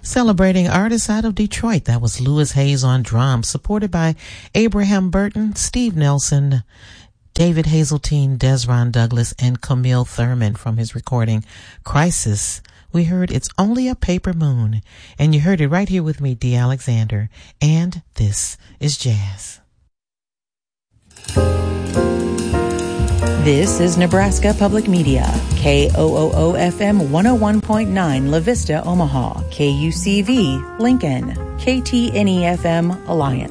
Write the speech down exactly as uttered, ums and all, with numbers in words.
Celebrating artists out of Detroit, that was Louis Hayes on drums, supported by Abraham Burton, Steve Nelson, David Hazeltine, Desron Douglas, and Camille Thurman from his recording Crisis. We heard It's Only a Paper Moon, and you heard it right here with me, Dee Alexander, and this is Jazz. This is Nebraska Public Media, K O O O F M one oh one point nine La Vista, Omaha, K U C V, Lincoln, K T N E F M, Alliance.